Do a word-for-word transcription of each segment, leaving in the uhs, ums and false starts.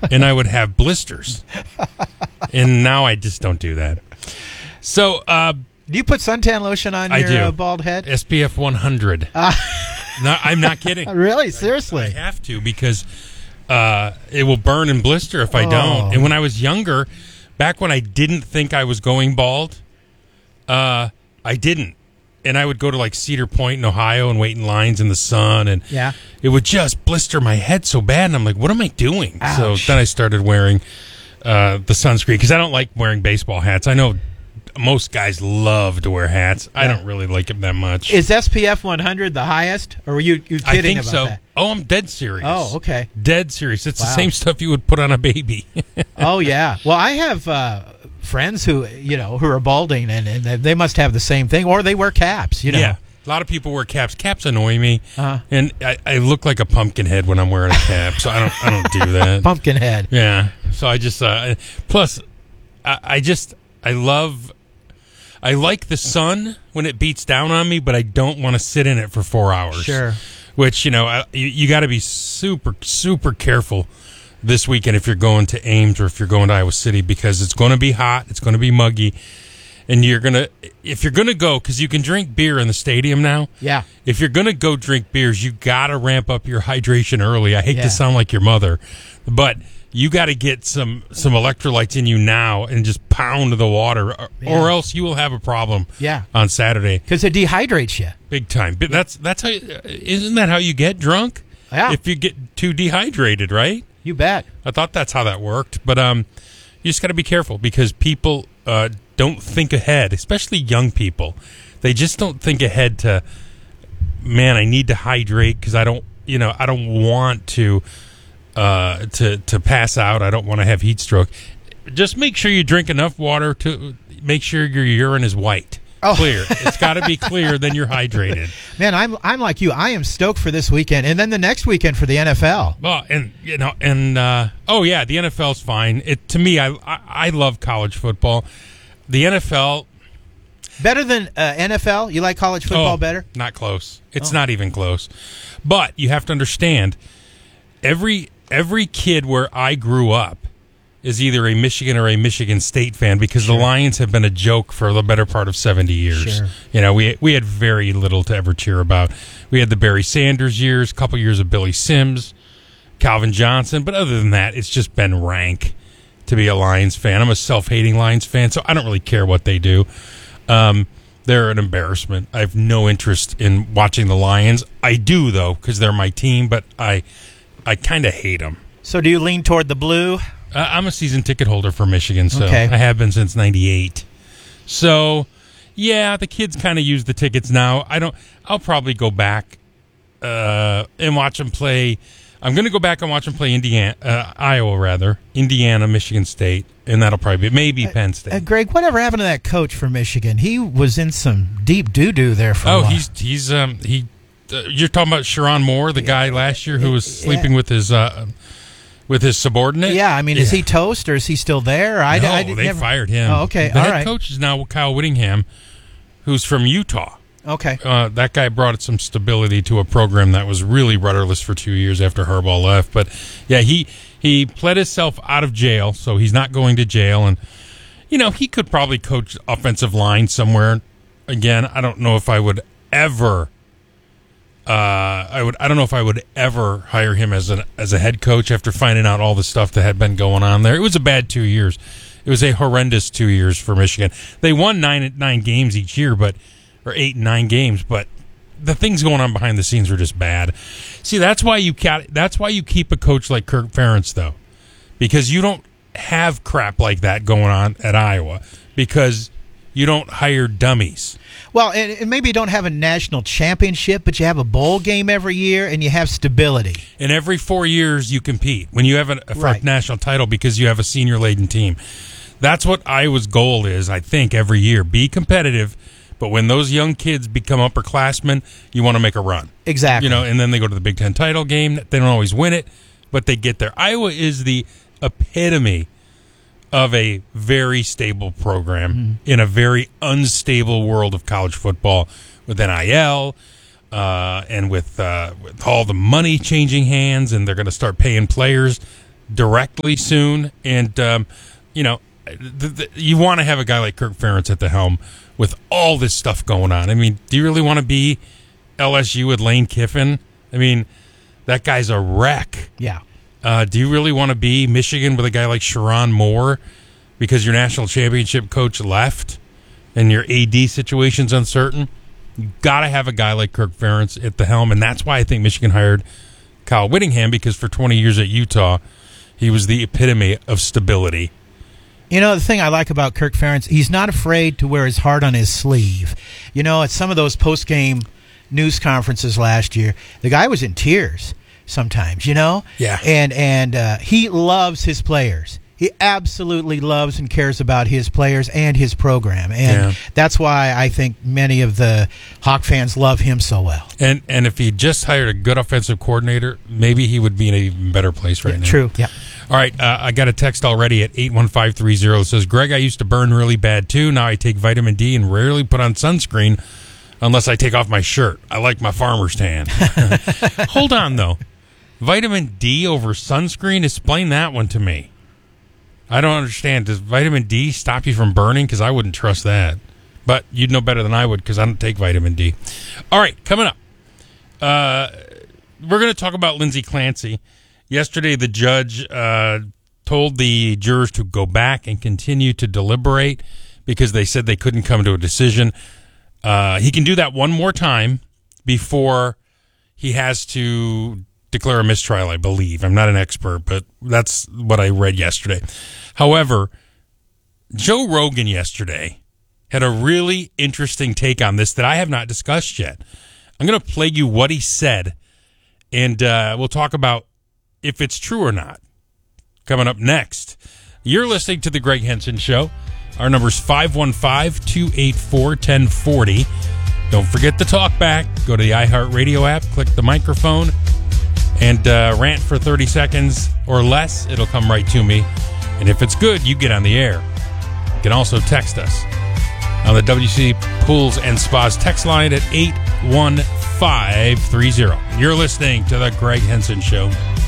and I would have blisters. And now I just don't do that. So, uh, do you put suntan lotion on I your do. Uh, bald head? S P F one hundred. Uh, no, I'm not kidding. Really? Seriously? I, I have to because uh, it will burn and blister if I Oh. don't. And when I was younger, back when I didn't think I was going bald, uh, I didn't. And I would go to like Cedar Point in Ohio and wait in lines in the sun, and Yeah. it would just blister my head so bad. And I'm like, what am I doing? Ouch. So then I started wearing uh, the sunscreen because I don't like wearing baseball hats. I know most guys love to wear hats. I don't really like them that much. Is S P F one hundred the highest, or were you, you kidding I think about so. that? Oh, I'm dead serious. Oh, okay. Dead serious. It's Wow. the same stuff you would put on a baby. Oh, yeah. Well, I have uh, friends who, you know, who are balding, and, and they must have the same thing, or they wear caps, you know. Yeah. A lot of people wear caps. Caps annoy me, Uh-huh. and I, I look like a pumpkin head when I'm wearing a cap, so I don't I don't do that. Pumpkin head. Yeah. So I just uh, plus I, I just I love I like the sun when it beats down on me, but I don't want to sit in it for four hours. Sure. Which, you know, I, you, you got to be super super careful this weekend if you're going to Ames or if you're going to Iowa City, because it's going to be hot, it's going to be muggy, and you're going to if you're going to go, because you can drink beer in the stadium now. Yeah. If you're going to go drink beers, you got to ramp up your hydration early. I hate Yeah. to sound like your mother, but you got to get some some electrolytes in you now and just pound the water, or, Yeah. or else you will have a problem. Yeah. On Saturday, Because it dehydrates you. big time. But that's that's how. You, isn't that how you get drunk? Yeah. If you get too dehydrated, right? You bet. I thought that's how that worked, but um, you just got to be careful because people uh, don't think ahead, especially young people. They just don't think ahead to, man, I need to hydrate because I don't, you know, I don't want to, uh, to to pass out. I don't want to have heat stroke. Just make sure you drink enough water to make sure your urine is white. Oh. Clear. It's got to be clear, then you're hydrated. Man, I'm I'm like you. I am stoked for this weekend, and then the next weekend for the N F L. Well, and you know, and uh, oh yeah, the N F L's fine. It to me, I, I I love college football. The N F L Better than uh, N F L? You like college football oh, better? Not close. It's Oh. not even close. But you have to understand, every every kid where I grew up is either a Michigan or a Michigan State fan, because Sure. the Lions have been a joke for the better part of seventy years. Sure. You know, we we had very little to ever cheer about. We had the Barry Sanders years, a couple years of Billy Sims, Calvin Johnson, but other than that, it's just been rank to be a Lions fan. I'm a self-hating Lions fan, so I don't really care what they do. Um, they're an embarrassment. I have no interest in watching the Lions. I do, though, because they're my team, but I I kind of hate them. So do you lean toward the blue? Uh, I'm a season ticket holder for Michigan, so Okay. I have been since ninety-eight. So, yeah, the kids kind of use the tickets now. I don't. I'll probably go back uh, and watch them play. I'm going to go back and watch them play Indiana, uh, Iowa, rather Indiana, Michigan State, and that'll probably be maybe Penn State. Uh, Greg, whatever happened to that coach for Michigan? He was in some deep doo-doo there for a oh, while. he's he's um he. Uh, you're talking about Sharon Moore, the guy last year who was sleeping Yeah. with his uh, with his subordinate. Yeah, I mean, is Yeah. he toast or is he still there? I, no, I, I they never- fired him. Oh, okay, The all head right. coach is now Kyle Whittingham, who's from Utah. Okay. Uh, that guy brought some stability to a program that was really rudderless for two years after Harbaugh left. But yeah, he he pled himself out of jail, so he's not going to jail. And you know, he could probably coach offensive line somewhere. Again, I don't know if I would ever. Uh, I would. I don't know if I would ever hire him as an as a head coach after finding out all the stuff that had been going on there. It was a bad two years. It was a horrendous two years for Michigan. They won nine nine games each year, but or eight and nine games, but the things going on behind the scenes were just bad. See, that's why you ca- that's why you keep a coach like Kirk Ferentz, though, because you don't have crap like that going on at Iowa, because you don't hire dummies. Well, and, and maybe you don't have a national championship, but you have a bowl game every year, and you have stability. And every four years you compete when you have a, a Right. national title because you have a senior-laden team. That's what Iowa's goal is, I think, every year. Be competitive, but when those young kids become upperclassmen, you want to make a run. Exactly. You know, and then they go to the Big Ten title game. They don't always win it, but they get there. Iowa is the epitome of a very stable program Mm-hmm. in a very unstable world of college football, with N I L uh, and with, uh, with all the money changing hands, and they're going to start paying players directly soon. And, um, you know, the, the, you want to have a guy like Kirk Ferentz at the helm with all this stuff going on. I mean, do you really want to be L S U with Lane Kiffin? I mean, that guy's a wreck. Yeah. Uh, do you really want to be Michigan with a guy like Sharon Moore because your national championship coach left and your A D situation's uncertain? You got to have a guy like Kirk Ferentz at the helm, and that's why I think Michigan hired Kyle Whittingham, because for twenty years at Utah, he was the epitome of stability. You know, the thing I like about Kirk Ferentz, he's not afraid to wear his heart on his sleeve. You know, at some of those post-game news conferences last year, the guy was in tears sometimes, you know? Yeah. And, and uh, he loves his players. He absolutely loves and cares about his players and his program. And Yeah. that's why I think many of the Hawk fans love him so well. And and if he just hired a good offensive coordinator, maybe he would be in an even better place right Yeah, now. true, yeah. All right, uh, I got a text already at eight one five three zero. It says, Greg, I used to burn really bad too. Now I take vitamin D and rarely put on sunscreen unless I take off my shirt. I like my farmer's tan. Hold on, though. Vitamin D over sunscreen? Explain that one to me. I don't understand. Does vitamin D stop you from burning? Because I wouldn't trust that. But you'd know better than I would because I don't take vitamin D. All right, coming up. Uh, we're going to talk about Lindsey Clancy. Yesterday, the judge uh, told the jurors to go back and continue to deliberate because they said they couldn't come to a decision. Uh, he can do that one more time before he has to declare a mistrial, I believe. I'm not an expert, but that's what I read yesterday. However, Joe Rogan yesterday had a really interesting take on this that I have not discussed yet. I'm going to play you what he said, and uh, we'll talk about if it's true or not. Coming up next, you're listening to The Greg Henson Show. Our number's five one five, two eight four, one zero four zero. Don't forget to talk back. Go to the iHeartRadio app, click the microphone, and uh, rant for thirty seconds or less. It'll come right to me. And if it's good, you get on the air. You can also text us on the W C Pools and Spas text line at eight one five three zero. You're listening to The Greg Henson Show.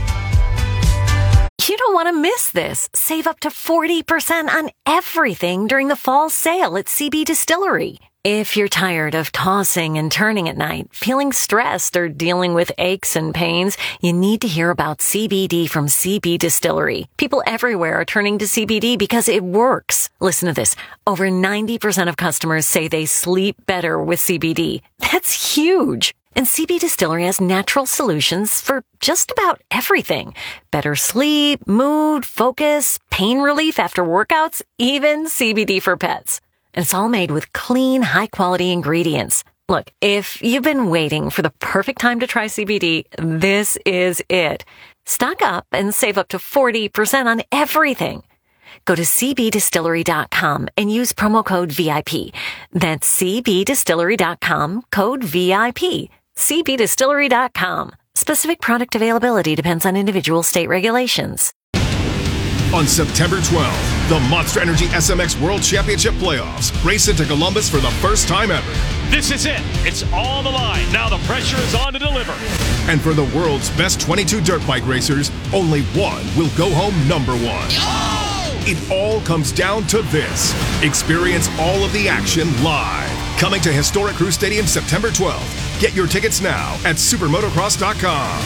You don't want to miss this. Save up to forty percent on everything during the fall sale at C B Distillery. If you're tired of tossing and turning at night, feeling stressed, or dealing with aches and pains, you need to hear about C B D from C B Distillery. People everywhere are turning to C B D because it works. Listen to this. Over ninety percent of customers say they sleep better with C B D. That's huge. And C B Distillery has natural solutions for just about everything. Better sleep, mood, focus, pain relief after workouts, even C B D for pets. And it's all made with clean, high-quality ingredients. Look, if you've been waiting for the perfect time to try C B D, this is it. Stock up and save up to forty percent on everything. Go to c b distillery dot com and use promo code V I P. That's c b distillery dot com, code V I P. c b distillery dot com. Specific product availability depends on individual state regulations. On September twelfth, the Monster Energy S M X World Championship Playoffs race into Columbus for the first time ever. This is it. It's on the line. Now the pressure is on to deliver. And for the world's best twenty-two dirt bike racers, only one will go home number one. Oh! It all comes down to this. Experience all of the action live. Coming to historic Crew Stadium September twelfth. Get your tickets now at supermotocross dot com.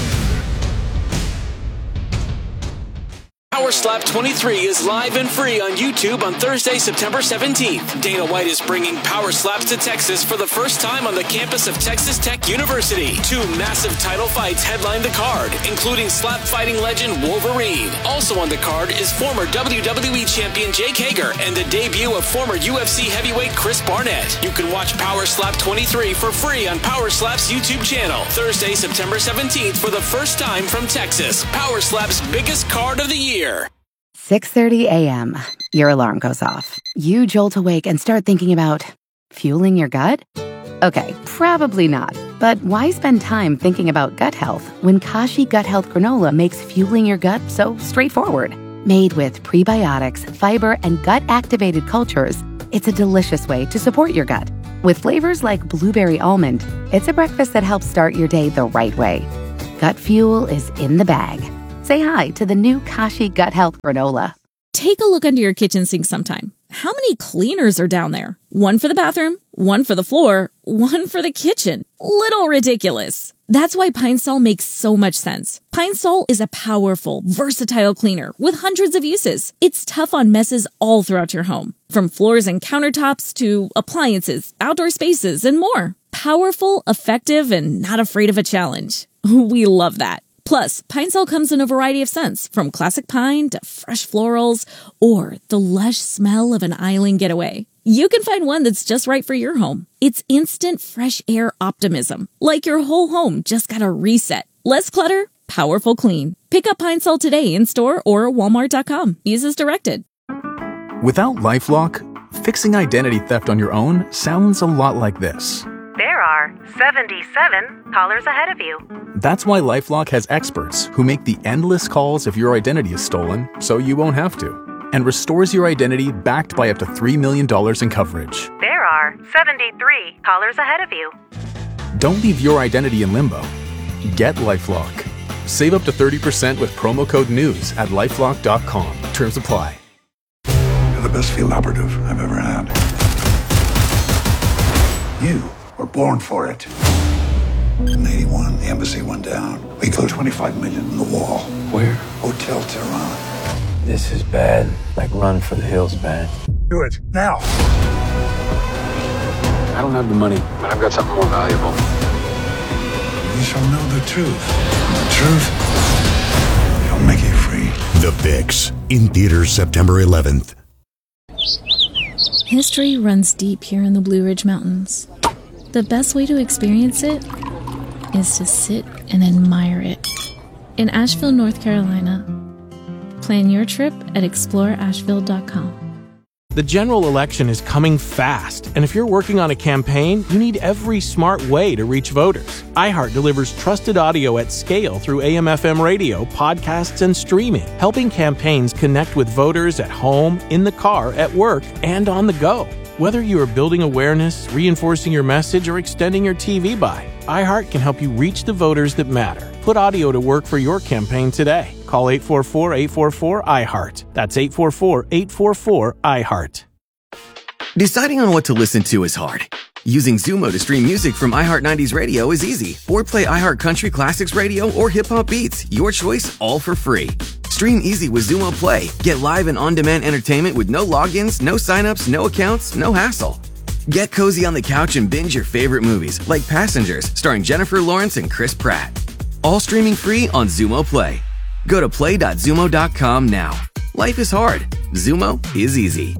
Power Slap twenty-three is live and free on YouTube on Thursday, September seventeenth. Dana White is bringing Power Slaps to Texas for the first time on the campus of Texas Tech University. Two massive title fights headline the card, including slap fighting legend Wolverine. Also on the card is former W W E champion Jake Hager and the debut of former U F C heavyweight Chris Barnett. You can watch Power Slap twenty-three for free on Power Slap's YouTube channel. Thursday, September seventeenth for the first time from Texas. Power Slap's biggest card of the year. six thirty a.m. Your alarm goes off. You jolt awake and start thinking about fueling your gut? Okay, probably not. But why spend time thinking about gut health when Kashi Gut Health Granola makes fueling your gut so straightforward? Made with prebiotics, fiber, and gut-activated cultures, it's a delicious way to support your gut. With flavors like blueberry almond, it's a breakfast that helps start your day the right way. Gut fuel is in the bag. Say hi to the new Kashi Gut Health Granola. Take a look under your kitchen sink sometime. How many cleaners are down there? One for the bathroom, one for the floor, one for the kitchen. Little ridiculous. That's why Pine Sol makes so much sense. Pine Sol is a powerful, versatile cleaner with hundreds of uses. It's tough on messes all throughout your home, from floors and countertops to appliances, outdoor spaces, and more. Powerful, effective, and not afraid of a challenge. We love that. Plus, Pine Sol comes in a variety of scents, from classic pine to fresh florals, or the lush smell of an island getaway. You can find one that's just right for your home. It's instant fresh air optimism, like your whole home just got a reset. Less clutter, powerful clean. Pick up Pine Sol today in store or walmart dot com. Use as directed. Without LifeLock, fixing identity theft on your own sounds a lot like this. There are seventy-seven callers ahead of you. That's why LifeLock has experts who make the endless calls if your identity is stolen, so you won't have to, and restores your identity backed by up to three million dollars in coverage. There are seventy-three callers ahead of you. Don't leave your identity in limbo. Get LifeLock. Save up to thirty percent with promo code NEWS at lifelock dot com. Terms apply. You're the best field operative I've ever had. You were born for it. In eighty-one, the embassy went down. We closed twenty-five million in the wall. Where? Hotel Tehran. This is bad. Like Run for the Hills bad. Do it, now. I don't have the money, but I've got something more valuable. You shall know the truth. And the truth shall make you free. The Fix, in theaters September eleventh. History runs deep here in the Blue Ridge Mountains. The best way to experience it is to sit and admire it. In Asheville, North Carolina. Plan your trip at explore asheville dot com. The general election is coming fast, and if you're working on a campaign, you need every smart way to reach voters. iHeart delivers trusted audio at scale through A M F M radio, podcasts, and streaming, helping campaigns connect with voters at home, in the car, at work, and on the go. Whether you are building awareness, reinforcing your message, or extending your T V buy, iHeart can help you reach the voters that matter. Put audio to work for your campaign today. Call eight four four, eight four four, I heart. That's eight four four, eight four four, I heart. Deciding on what to listen to is hard. Using Zumo to stream music from iHeart nineties Radio is easy. Or play iHeart Country Classics Radio or Hip Hop Beats. Your choice, all for free. Stream easy with Zumo Play. Get live and on-demand entertainment with no logins, no signups, no accounts, no hassle. Get cozy on the couch and binge your favorite movies, like Passengers, starring Jennifer Lawrence and Chris Pratt. All streaming free on Zumo Play. Go to play dot zumo dot com now. Life is hard. Zumo is easy.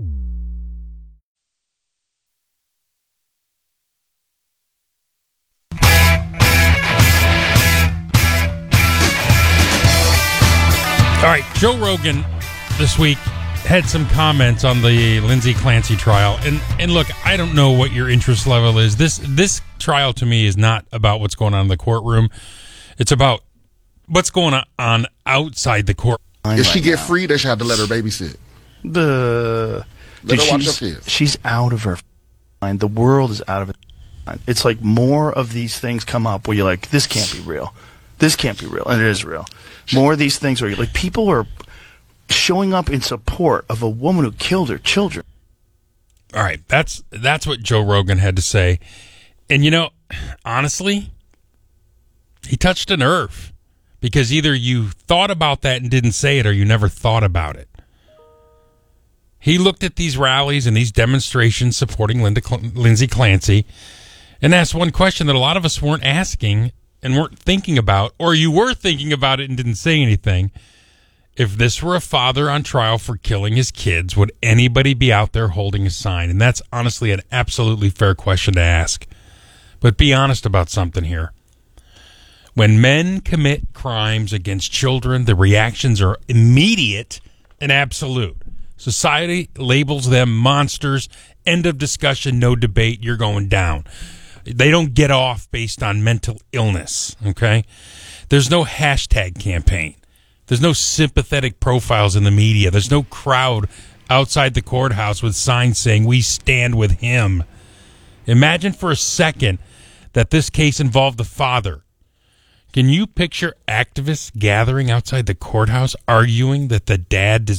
All right, Joe Rogan this week had some comments on the Lindsay Clancy trial, and and look, I don't know what your interest level is. This this trial to me is not about what's going on in the courtroom. It's about what's going on outside the court. If she get free, they should have to let her babysit. The let her watch her she's, kids. She's out of her mind. The world is out of it. It's like more of these things come up where you're like, this can't be real. This can't be real, and it is real. More of these things where you're like, people are showing up in support of a woman who killed her children. All right, that's that's what Joe Rogan had to say. And, you know, honestly, he touched a nerve. Because either you thought about that and didn't say it, or you never thought about it. He looked at these rallies and these demonstrations supporting Linda Cl- Lindsay Clancy and asked one question that a lot of us weren't asking and weren't thinking about, or you were thinking about it and didn't say anything. If this were a father on trial for killing his kids, would anybody be out there holding a sign? And that's honestly an absolutely fair question to ask. But be honest about something here. When men commit crimes against children, the reactions are immediate and absolute. Society labels them monsters. End of discussion, no debate, you're going down. They don't get off based on mental illness, okay? There's no hashtag campaign. There's no sympathetic profiles in the media. There's no crowd outside the courthouse with signs saying, we stand with him. Imagine for a second that this case involved the father Can you picture activists gathering outside the courthouse arguing that the dad